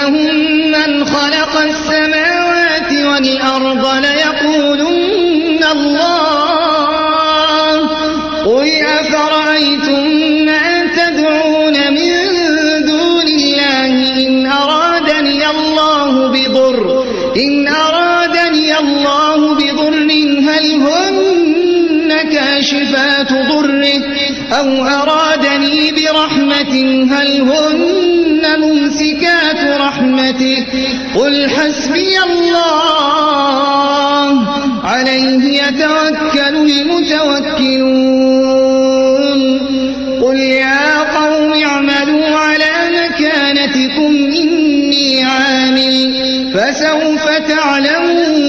من خلق السماوات والأرض ليقولن الله قل أفرأيتم ما تدعون من دون الله إن أرادني الله بضر هل هن كاشفات ضره أو أرادني برحمة هل هن ممسكات رحمته قل حسبي الله عليه يتوكل المتوكلون قل يا قوم اعملوا على مكانتكم إني عامل فسوف تعلمون